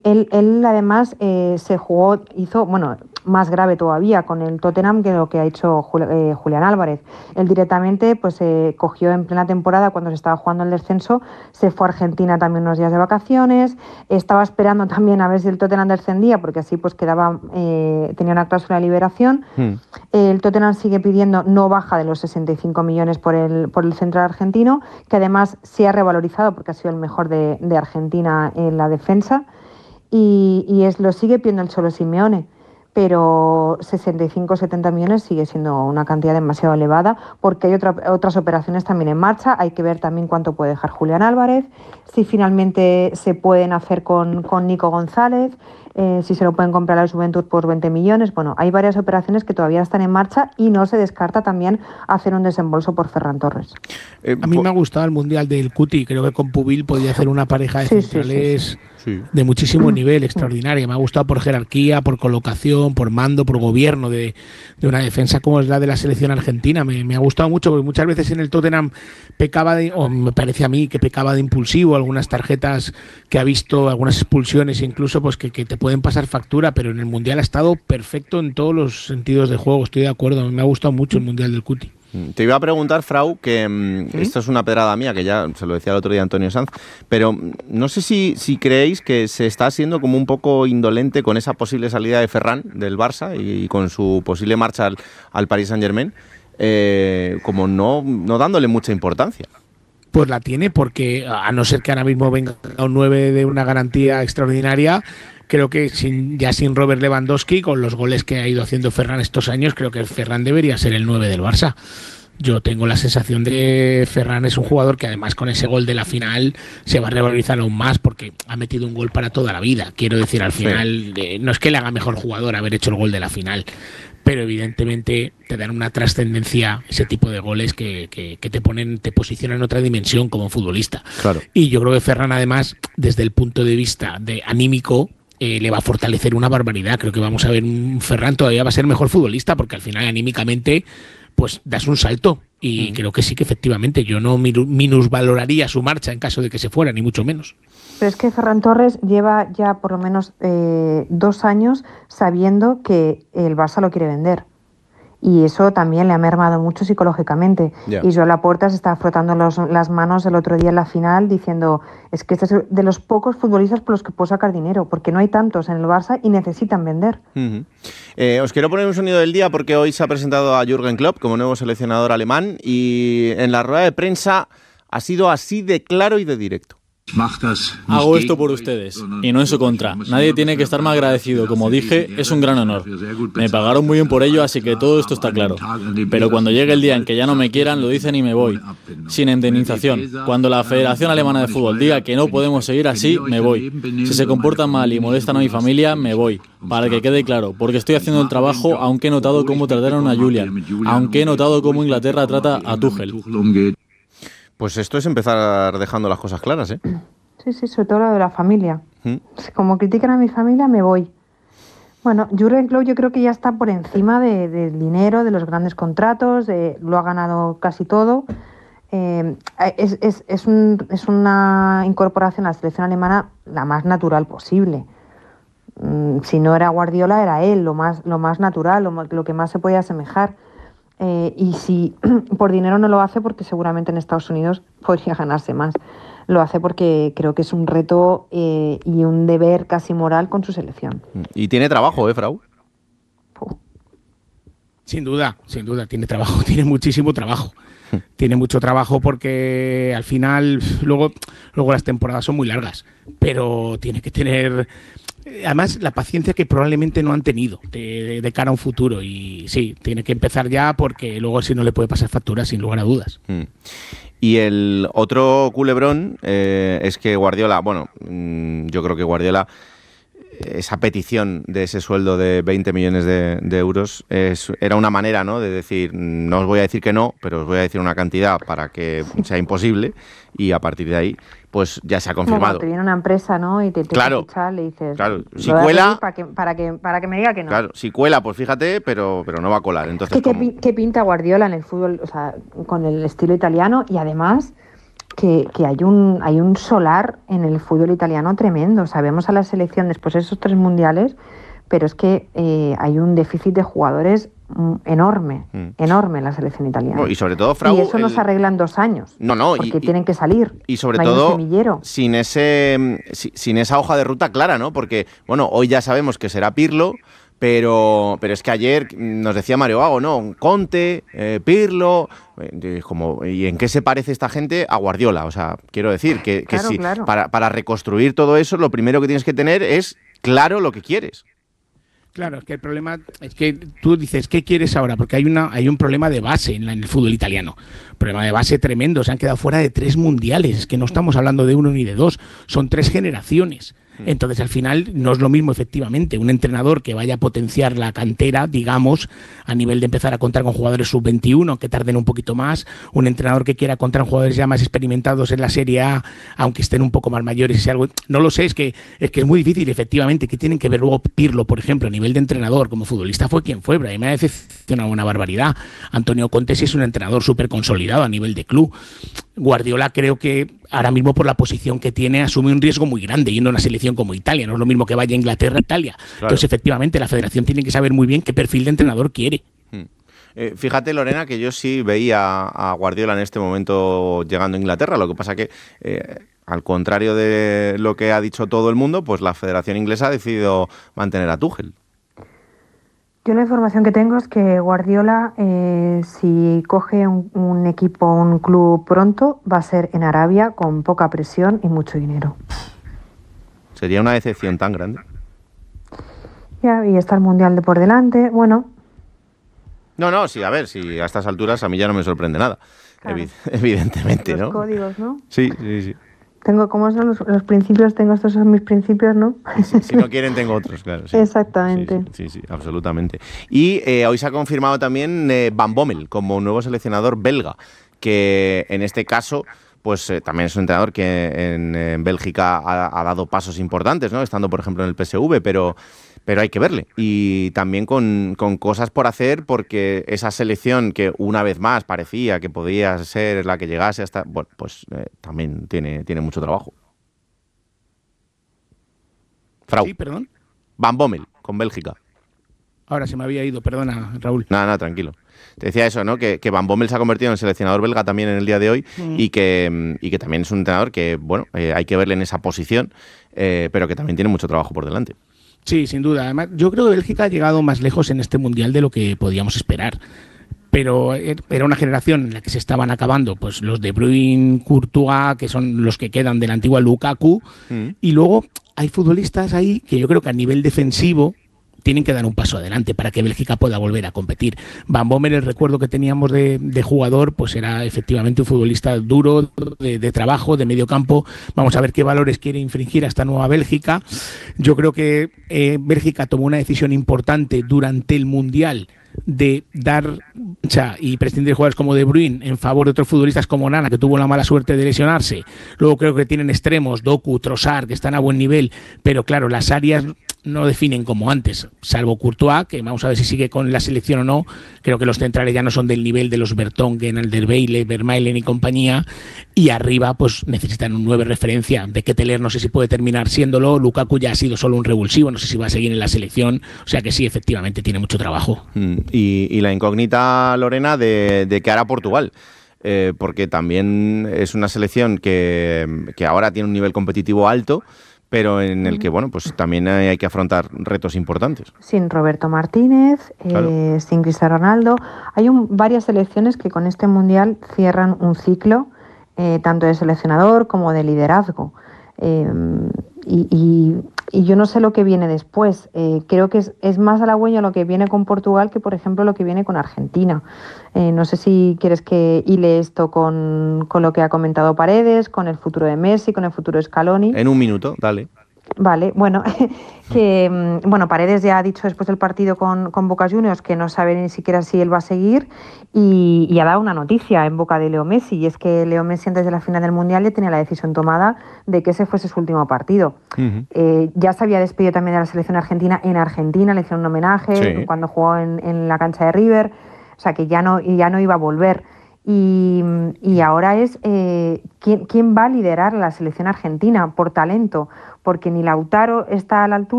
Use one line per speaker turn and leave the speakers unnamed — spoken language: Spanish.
Él además hizo, bueno, más grave todavía con el Tottenham que lo que ha hecho Julián Álvarez. Él directamente pues cogió en plena temporada, cuando se estaba jugando el descenso, se fue a Argentina también unos días de vacaciones, estaba esperando también a ver si el Tottenham descendía, porque así pues tenía una cláusula de liberación. El Tottenham sigue pidiendo, no baja de los 65 millones por el central argentino, que además se ha revalorizado porque ha sido el mejor de Argentina en la defensa. Lo sigue pidiendo el Cholo Simeone, pero 65 o 70 millones sigue siendo una cantidad demasiado elevada, porque hay otras operaciones también en marcha. Hay que ver también cuánto puede dejar Julián Álvarez, si finalmente se pueden hacer con Nico González, si se lo pueden comprar a la Juventud por 20 millones. Bueno, hay varias operaciones que todavía están en marcha y no se descarta también hacer un desembolso por Ferran Torres.
A mí me ha gustado el Mundial del Cuti. Creo que con Pubil podía hacer una pareja de centrales de muchísimo nivel, extraordinaria. Me ha gustado por jerarquía, por colocación, por mando, por gobierno de una defensa como es la de la selección argentina. Me ha gustado mucho, porque muchas veces en el Tottenham o me parece a mí que pecaba de impulsivo, algunas tarjetas que ha visto, algunas expulsiones incluso, pues que te pueden pasar factura, pero en el Mundial ha estado perfecto en todos los sentidos de juego. Estoy de acuerdo, me ha gustado mucho el Mundial del Cuti.
Te iba a preguntar, Frau, que esto es una pedrada mía, que ya se lo decía el otro día Antonio Sanz, pero no sé si creéis que se está siendo como un poco indolente con esa posible salida de Ferran del Barça y con su posible marcha al Paris Saint-Germain, como no dándole mucha importancia.
Pues la tiene, porque a no ser que ahora mismo venga un 9 de una garantía extraordinaria, creo que sin Robert Lewandowski, con los goles que ha ido haciendo Ferran estos años, creo que Ferran debería ser el 9 del Barça. Yo tengo la sensación de que Ferran es un jugador que, además, con ese gol de la final se va a revalorizar aún más, porque ha metido un gol para toda la vida. Quiero decir, al final, no es que le haga mejor jugador haber hecho el gol de la final, pero evidentemente te dan una trascendencia ese tipo de goles que te posicionan en otra dimensión como futbolista.
Claro.
Y yo creo que Ferran, además, desde el punto de vista de anímico, le va a fortalecer una barbaridad. Creo que vamos a ver un Ferran todavía va a ser mejor futbolista, porque al final anímicamente pues das un salto, y creo que sí, que efectivamente yo no minusvaloraría su marcha en caso de que se fuera, ni mucho menos.
Pero es que Ferran Torres lleva ya por lo menos 2 años sabiendo que el Barça lo quiere vender. Y eso también le ha mermado mucho psicológicamente. Yeah. Y Joan Laporta se estaba frotando las manos el otro día en la final diciendo, es que este es de los pocos futbolistas por los que puedo sacar dinero, porque no hay tantos en el Barça y necesitan vender.
Os quiero poner un sonido del día, porque hoy se ha presentado a Jürgen Klopp como nuevo seleccionador alemán, y en la rueda de prensa ha sido así de claro y de directo.
Hago esto por ustedes, y no en su contra. Nadie tiene que estarme agradecido. Como dije, es un gran honor. Me pagaron muy bien por ello, así que todo esto está claro. Pero cuando llegue el día en que ya no me quieran, lo dicen y me voy. Sin indemnización. Cuando la Federación Alemana de Fútbol diga que no podemos seguir así, me voy. Si se comportan mal y molestan a mi familia, me voy. Para que quede claro, porque estoy haciendo el trabajo, aunque he notado cómo trataron a Julian, aunque he notado cómo Inglaterra trata a Tuchel.
Pues esto es empezar dejando las cosas claras, ¿eh?
Sí, sobre todo lo de la familia. Como critican a mi familia, me voy. Bueno, Jürgen Klopp yo creo que ya está por encima del dinero, de los grandes contratos, lo ha ganado casi todo. Es una incorporación a la selección alemana la más natural posible. Si no era Guardiola, era él, lo más natural, lo que más se podía asemejar. Y si por dinero no lo hace, porque seguramente en Estados Unidos podría ganarse más. Lo hace porque creo que es un reto y un deber casi moral con su selección.
Y tiene trabajo, Frau.
Sin duda, tiene trabajo, tiene muchísimo trabajo. Tiene mucho trabajo, porque al final luego las temporadas son muy largas, pero tiene que tener además la paciencia que probablemente no han tenido de cara a un futuro, y sí, tiene que empezar ya, porque luego si no le puede pasar factura, sin lugar a dudas.
Y el otro culebrón es que Guardiola, yo creo que Guardiola, esa petición de ese sueldo de 20 millones de euros era una manera, ¿no?, de decir, no os voy a decir que no, pero os voy a decir una cantidad para que sea imposible, y a partir de ahí pues ya se ha confirmado.
Como te viene una empresa, ¿no?, y te fichar, le dices,
claro, si cuela,
para que me diga que no.
Claro, si cuela, pues fíjate, pero no va a colar. Entonces,
¿Qué pinta Guardiola en el fútbol, o sea, con el estilo italiano? Y además que hay un solar en el fútbol italiano tremendo. Sabemos a la selección después de esos 3 mundiales, pero es que hay un déficit de jugadores enorme en la selección italiana.
No, y sobre todo, Frau,
y eso no se arregla en 2 años.
No,
porque tienen que salir.
Y sobre
no hay
todo,
un semillero.
sin esa hoja de ruta clara, ¿no? Porque, bueno, hoy ya sabemos que será Pirlo, pero es que ayer nos decía Mario Gago, ¿no? Conte, Pirlo, ¿y en qué se parece esta gente a Guardiola? O sea, quiero decir que
claro,
si
claro.
Para reconstruir todo eso, lo primero que tienes que tener es claro lo que quieres.
Claro, es que el problema es que tú dices, ¿qué quieres ahora? Porque hay un problema de base en el fútbol italiano. Problema de base tremendo. Se han quedado fuera de 3 mundiales. Es que no estamos hablando de 1 ni de 2. Son 3 generaciones. Entonces, al final, no es lo mismo, efectivamente, un entrenador que vaya a potenciar la cantera, digamos, a nivel de empezar a contar con jugadores sub-21, que tarden un poquito más, un entrenador que quiera contar con jugadores ya más experimentados en la Serie A, aunque estén un poco más mayores, y sea algo, no lo sé, es que es muy difícil, efectivamente, que tienen que ver luego Pirlo, por ejemplo, a nivel de entrenador, como futbolista fue quien fue, pero a mí me ha decepcionado una barbaridad. Antonio Conte sí es un entrenador súper consolidado a nivel de club. Guardiola creo que ahora mismo por la posición que tiene asume un riesgo muy grande yendo a una selección como Italia, no es lo mismo que vaya a Inglaterra a Italia. Claro. Entonces efectivamente la federación tiene que saber muy bien qué perfil de entrenador quiere.
Fíjate, Lorena, que yo sí veía a Guardiola en este momento llegando a Inglaterra, lo que pasa que al contrario de lo que ha dicho todo el mundo, pues la federación inglesa ha decidido mantener a Tuchel.
Yo la información que tengo es que Guardiola, si coge un equipo, un club pronto, va a ser en Arabia con poca presión y mucho dinero.
¿Sería una decepción tan grande?
Ya, y está el Mundial de por delante, bueno.
No, sí, a ver, si a estas alturas a mí ya no me sorprende nada, claro. Evidentemente, ¿no?
Los códigos, ¿no?
Sí.
Tengo, ¿cómo son los principios? Estos son mis principios, ¿no?
Si no quieren, tengo otros, claro. Sí.
Exactamente.
Sí, absolutamente. Y hoy se ha confirmado también Van Bommel como nuevo seleccionador belga, que en este caso pues también es un entrenador que en Bélgica ha dado pasos importantes, ¿no? Estando, por ejemplo, en el PSV, pero hay que verle. Y también con cosas por hacer, porque esa selección que una vez más parecía que podía ser la que llegase hasta... Bueno, pues también tiene mucho trabajo. Frau.
Sí, perdón.
Van Bommel, con Bélgica.
Ahora se me había ido, perdona, Raúl.
Nada, tranquilo. Te decía eso, ¿no? Que Van Bommel se ha convertido en seleccionador belga también en el día de hoy y que también es un entrenador que, bueno, hay que verle en esa posición, pero que también tiene mucho trabajo por delante.
Sí, sin duda. Además, yo creo que Bélgica ha llegado más lejos en este Mundial de lo que podíamos esperar. Pero era una generación en la que se estaban acabando pues los De Bruyne, Courtois, que son los que quedan de la antigua Lukaku, y luego hay futbolistas ahí que yo creo que a nivel defensivo tienen que dar un paso adelante para que Bélgica pueda volver a competir. Van Bommel, el recuerdo que teníamos de jugador, pues era efectivamente un futbolista duro, de trabajo, de medio campo. Vamos a ver qué valores quiere infringir a esta nueva Bélgica. Yo creo que Bélgica tomó una decisión importante durante el Mundial de dar y prescindir de jugadores como De Bruyne en favor de otros futbolistas como Nana, que tuvo la mala suerte de lesionarse. Luego creo que tienen extremos, Doku, Trossard, que están a buen nivel, pero claro, las áreas no definen como antes, salvo Courtois, que vamos a ver si sigue con la selección o no. Creo que los centrales ya no son del nivel de los Vertonghen, Alderweireld, Vermaelen y compañía, y arriba pues necesitan un 9 referencia. De Ketelaere no sé si puede terminar siéndolo, Lukaku ya ha sido solo un revulsivo, no sé si va a seguir en la selección, o sea que sí, efectivamente tiene mucho trabajo.
Y la incógnita, Lorena, de qué hará Portugal. Porque también es una selección que ahora tiene un nivel competitivo alto, pero en el que, bueno, pues también hay que afrontar retos importantes.
Sin Roberto Martínez,
claro.
Sin Cristiano Ronaldo. Hay varias selecciones que con este Mundial cierran un ciclo, tanto de seleccionador como de liderazgo. Y yo no sé lo que viene después. Creo que es más halagüeño lo que viene con Portugal que, por ejemplo, lo que viene con Argentina. No sé si quieres que hile esto con lo que ha comentado Paredes, con el futuro de Messi, con el futuro de Scaloni.
En un minuto, dale.
Vale, bueno, Paredes ya ha dicho después del partido con Boca Juniors que no sabe ni siquiera si él va a seguir y ha dado una noticia en boca de Leo Messi, y es que Leo Messi antes de la final del Mundial ya tenía la decisión tomada de que ese fuese su último partido. Ya se había despedido también de la selección argentina en Argentina, le hicieron un homenaje cuando jugó en la cancha de River, o sea que ya no iba a volver. Y ahora es ¿quién va a liderar la selección argentina por talento? Porque ni Lautaro está a la altura.